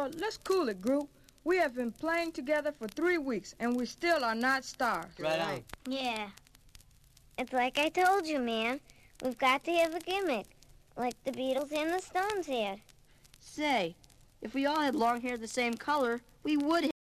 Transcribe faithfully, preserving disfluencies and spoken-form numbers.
Uh, let's cool it, group. We have been playing together for three weeks, and we still are not stars. Right on. Yeah. It's like I told you, man. We've got to have a gimmick, like the Beatles and the Stones had. Say, if we all had long hair the same color, we would